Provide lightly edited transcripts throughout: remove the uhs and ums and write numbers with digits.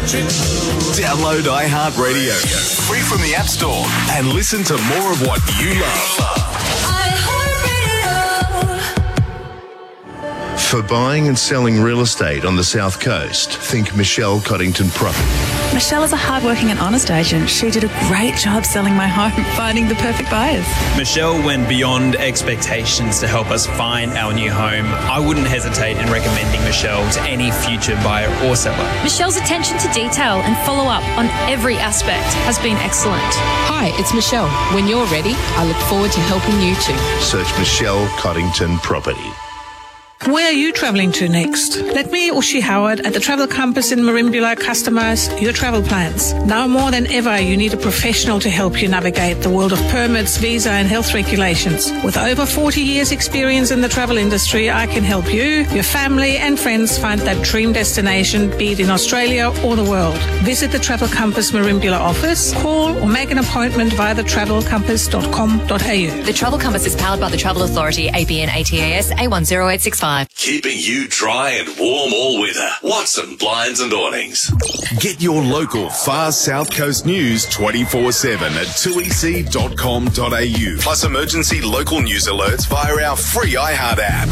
Download iHeartRadio, free from the App Store, and listen to more of what you love. For buying and selling real estate on the South Coast, think Michelle Coddington Property. Michelle is a hardworking and honest agent. She did a great job selling my home, finding the perfect buyers. Michelle went beyond expectations to help us find our new home. I wouldn't hesitate in recommending Michelle to any future buyer or seller. Michelle's attention to detail and follow-up on every aspect has been excellent. Hi, it's Michelle. When you're ready, I look forward to helping you too. Search Michelle Coddington Property. Where are you travelling to next? Let me, Ushi Howard, at the Travel Compass in Merimbula customise your travel plans. Now more than ever, you need a professional to help you navigate the world of permits, visa and health regulations. With over 40 years experience in the travel industry, I can help you, your family and friends find that dream destination, be it in Australia or the world. Visit the Travel Compass Merimbula office, call or make an appointment via thetravelcompass.com.au. The Travel Compass is powered by the Travel Authority, ABN ATAS A10865. Keeping you dry and warm all winter. Watson Blinds and Awnings. Get your local far South Coast news 24/7 at 2ec.com.au. Plus emergency local news alerts via our free iHeart app.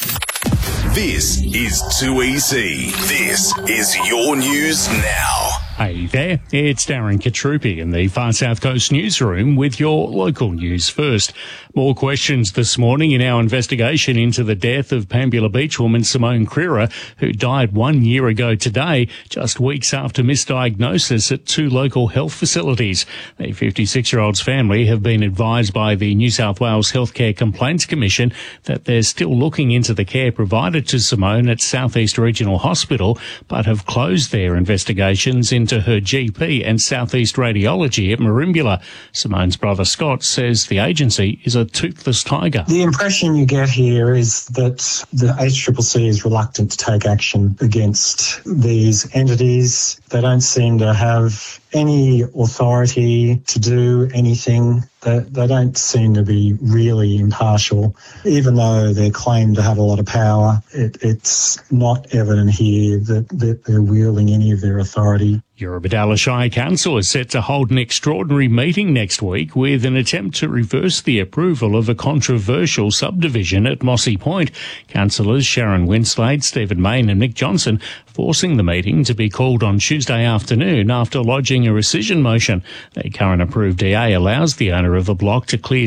This is 2EC. This is your news now. Hey there, it's Darren Katrupi in the Far South Coast newsroom with your local news first. More questions this morning in our investigation into the death of Pambula Beach woman Simone Creera, who died 1 year ago today, just weeks after misdiagnosis at two local health facilities. The 56-year-old's family have been advised by the New South Wales Healthcare Complaints Commission that they're still looking into the care provided to Simone at South East Regional Hospital, but have closed their investigations into her GP and South East Radiology at Merimbula. Simone's brother Scott says the agency is a toothless tiger. The impression you get here is that the HCCC is reluctant to take action against these entities. They don't seem to have any authority to do anything. They don't seem to be really impartial. Even though they're claimed to have a lot of power, it's not evident here that they're wielding any of their authority. Eurobodalla Shire Council is set to hold an extraordinary meeting next week with an attempt to reverse the approval of a controversial subdivision at Mossy Point. Councillors Sharon Winslade, Stephen Mayne and Nick Johnson forcing the meeting to be called on Tuesday afternoon after lodging a rescission motion. The current approved DA allows the owner of the block to clear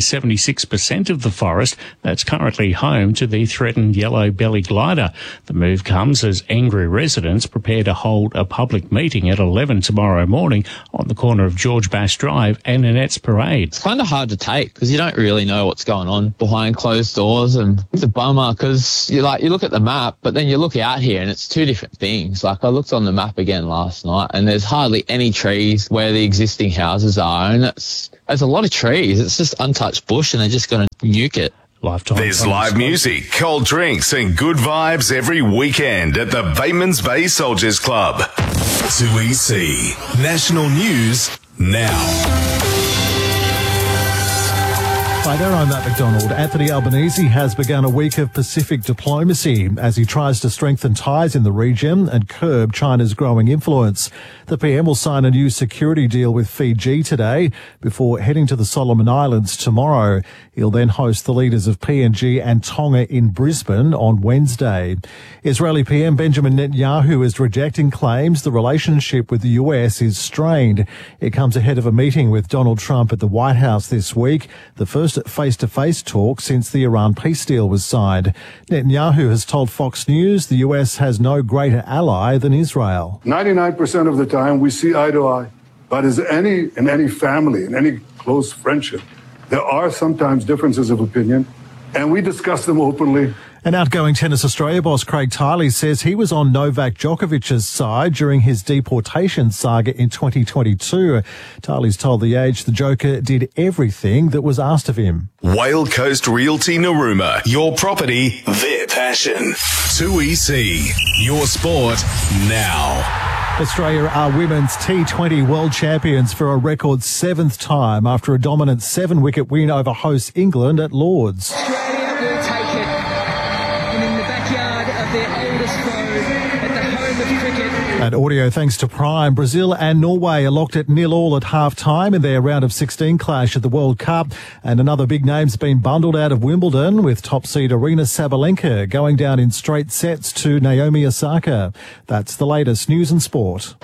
76% of the forest that's currently home to the threatened yellow-bellied glider. The move comes as angry residents prepare to hold a public meeting at 11 tomorrow morning on the corner of George Bass Drive and Annette's Parade. It's kind of hard to take because you don't really know what's going on behind closed doors, and it's a bummer because you look at the map, but then you look out here and it's two different things. Like I looked on the map again last night and there's hardly any trees where the existing houses are, and there's a lot of trees. It's just untouched bush and they're just going to nuke it. There's live music, cold drinks and good vibes every weekend at the Batemans Bay Soldiers Club. 2EC National News Now. Hi there, I'm Matt McDonald. Anthony Albanese has begun a week of Pacific diplomacy as he tries to strengthen ties in the region and curb China's growing influence. The PM will sign a new security deal with Fiji today before heading to the Solomon Islands tomorrow. He'll then host the leaders of PNG and Tonga in Brisbane on Wednesday. Israeli PM Benjamin Netanyahu is rejecting claims the relationship with the US is strained. It comes ahead of a meeting with Donald Trump at the White House this week, the first face-to-face talk since the Iran peace deal was signed. Netanyahu has told Fox News the US has no greater ally than Israel. 99% of the time we see eye to eye, but in any family, in any close friendship, there are sometimes differences of opinion, and we discuss them openly. An outgoing Tennis Australia boss Craig Tiley says he was on Novak Djokovic's side during his deportation saga in 2022. Tiley's told The Age the Joker did everything that was asked of him. Whale Coast Realty Narooma, your property, their passion. 2EC, your sport now. Australia are women's T20 world champions for a record 7th time after a dominant 7-wicket win over hosts England at Lords. Australia will take it. And in the backyard of their oldest foe, at the home of cricket, And audio thanks to Prime. Brazil and Norway are locked at 0-0 at half-time in their round of 16 clash at the World Cup. And another big name's been bundled out of Wimbledon, with top seed Aryna Sabalenka going down in straight sets to Naomi Osaka. That's the latest news and sport.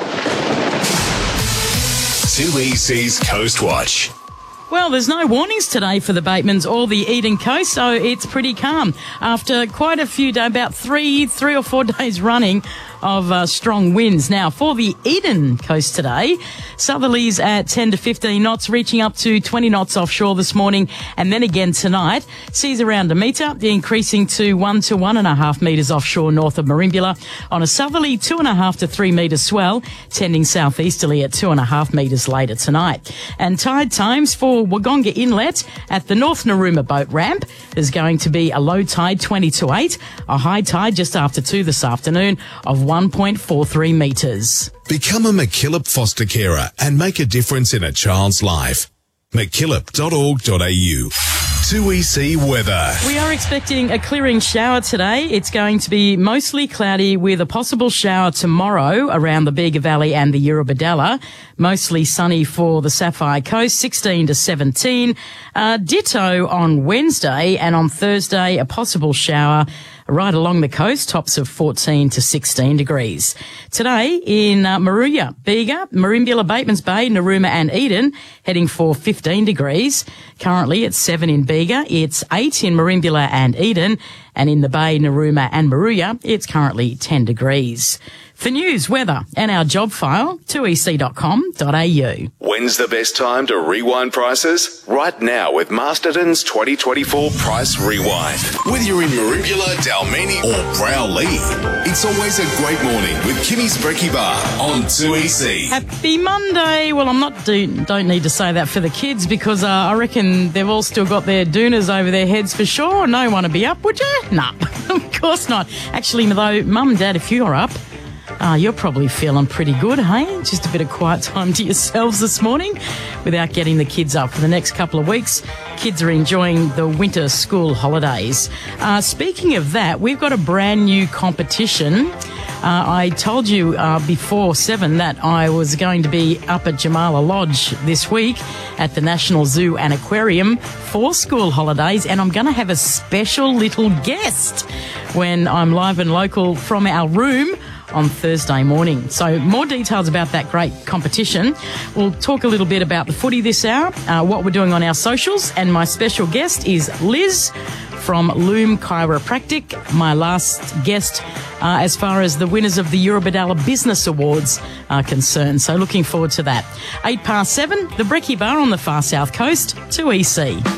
2EC's Coast Watch. Well, there's no warnings today for the Batemans or the Eden Coast, so it's pretty calm. After quite a few days, about three or 4 days running of strong winds. Now, for the Eden Coast today, southerlies at 10 to 15 knots, reaching up to 20 knots offshore this morning, and then again tonight. Seas around a metre, increasing to 1 to 1.5 metres offshore north of Merimbula. On a southerly, 2.5 to 3 metres swell, tending southeasterly at 2.5 metres later tonight. And tide times for Wagga Inlet at the North Narooma boat ramp. There's going to be a low tide 20 to 8, a high tide just after 2 this afternoon of 1.43 metres. Become a MacKillop foster carer and make a difference in a child's life. MacKillop.org.au. 2EC weather. We are expecting a clearing shower today. It's going to be mostly cloudy with a possible shower tomorrow around the Bega Valley and the Eurobodalla. Mostly sunny for the Sapphire Coast, 16 to 17. Ditto on Wednesday, and on Thursday, a possible shower right along the coast, tops of 14 to 16 degrees. Today in Moruya, Bega, Merimbula, Batemans Bay, Narooma and Eden, heading for 15 degrees. Currently it's 7 in Bega, it's 8 in Merimbula and Eden, and in the Bay, Narooma and Moruya, it's currently 10 degrees. For news, weather and our job file, 2ec.com.au. When's the best time to rewind prices? Right now with Masterton's 2024 Price Rewind. Whether you're in Merimbula, Dalmeny or Browley, it's always a great morning with Kimmy's Brekkie Bar on 2EC. Happy Monday. Well, don't need to say that for the kids, because I reckon they've all still got their doonas over their heads for sure. No one to be up, would you? Nah, of course not. Actually, though, Mum and Dad, if you're up, you're probably feeling pretty good, hey? Just a bit of quiet time to yourselves this morning without getting the kids up for the next couple of weeks. Kids are enjoying the winter school holidays. Speaking of that, we've got a brand new competition. I told you before 7 that I was going to be up at Jamala Lodge this week at the National Zoo and Aquarium for school holidays, and I'm going to have a special little guest when I'm live and local from our room on Thursday morning. So more details about that great competition. We'll talk a little bit about the footy this hour, what we're doing on our socials, and my special guest is Liz from Loom Chiropractic, my last guest as far as the winners of the Eurobodalla Business Awards are concerned. So looking forward to that. 7:08, the Brekkie Bar on the far south coast, 2EC.